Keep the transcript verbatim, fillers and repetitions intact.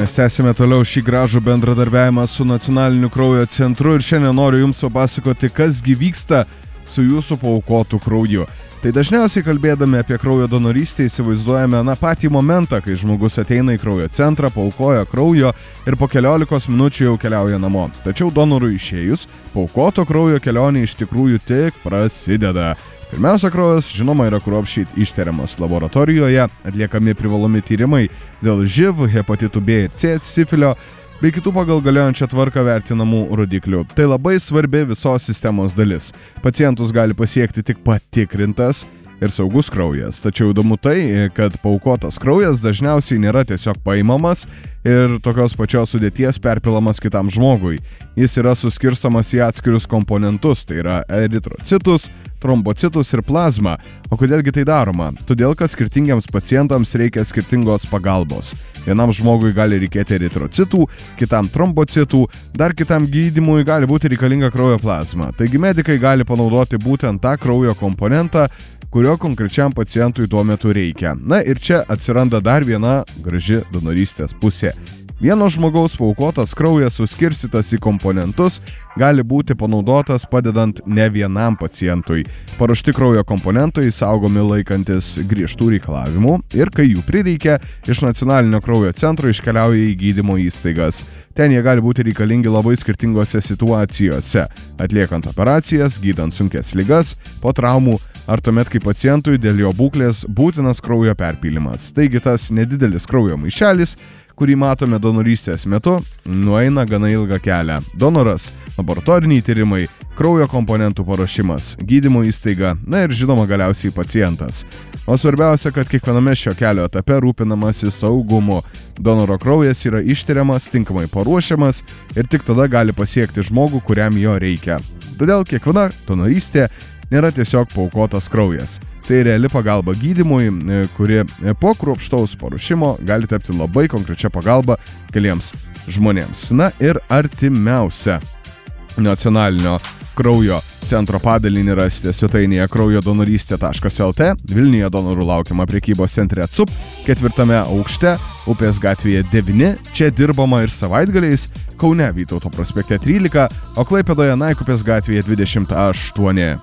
Mes tęsime toliau šį gražų bendradarbiavimą su Nacionaliniu kraujo centru ir šiandien noriu Jums papasakoti, kasgi vyksta su Jūsų paaukotu krauju. Tai dažniausiai kalbėdami apie kraujo donorystę įsivaizduojame na patį momentą, kai žmogus ateina į kraujo centrą, paaukoja kraujo ir po keliolikos minučių jau keliauja namo. Tačiau donorui išėjus, paaukoto kraujo kelionė iš tikrųjų tik prasideda. Pirmiausia, kraujas, žinoma, yra kruopščiai ištiriamas laboratorijoje, atliekami privalomi tyrimai dėl živ, hepatitų B ir C, sifilio bei kitų pagal galiojančią tvarką vertinamų rodiklių. Tai labai svarbi visos sistemos dalis. Pacientus gali pasiekti tik patikrintas ir saugus kraujas. Tačiau įdomu tai, kad paaukotas kraujas dažniausiai nėra tiesiog paimamas ir tokios pačios sudėties perpilamas kitam žmogui. Jis yra suskirstomas į atskirius komponentus, tai yra eritrocitus, trombocitus ir plazmą. O kodėlgi tai daroma? Todėl, kad skirtingiams pacientams reikia skirtingos pagalbos. Vienam žmogui gali reikėti eritrocitų, kitam trombocitų, dar kitam gydymui gali būti reikalinga kraujo plazma. Taigi medikai gali panaudoti būtent tą kraujo komponentą, kurio konkrečiam pacientui tuo metu reikia. Na ir čia atsiranda dar viena graži donorystės pusė. Vieno žmogaus paaukotas kraujas suskirstytas į komponentus gali būti panaudotas padedant ne vienam pacientui. Paruošti kraujo komponentai saugomi laikantis griežtų reikalavimų ir kai jų prireikia, iš Nacionalinio kraujo centro iškeliauja į gydymo įstaigas. Ten jie gali būti reikalingi labai skirtingose situacijose, atliekant operacijas, gydant sunkes ligas, po traumų, ar tuomet, kai pacientui dėl jo būklės būtinas kraujo perpylimas. Taigi tas nedidelis kraujo maišelis, kurį matome donorystės metu, nueina gana ilgą kelią. Donoras, laboratoriniai tyrimai, kraujo komponentų paruošimas, gydymo įstaiga, na ir žinoma galiausiai pacientas. O svarbiausia, kad kiekviename šio kelio etape rūpinamasi saugumu. Donoro kraujas yra ištiriamas, tinkamai paruošiamas ir tik tada gali pasiekti žmogų, kuriam jo reikia. Todėl kiekviena donorystė nėra tiesiog paaukotas kraujas. Tai reali pagalba gydymui, kuri po kruopštaus paruošimo gali tapti labai konkrečia pagalba keliems žmonėms. Na ir artimiausia Nacionalinio kraujo centro padalinį rasite svetainėje kraujo donorystė taškas el t. Vilniuje donorų laukiama prekybos centre C U P, ketvirtame aukšte, Upės gatvėje devyni, čia dirbama ir savaitgaliais, Kaune Vytauto prospekte trylika, o Klaipėdoje Naikupės gatvėje dvidešimt aštuoni.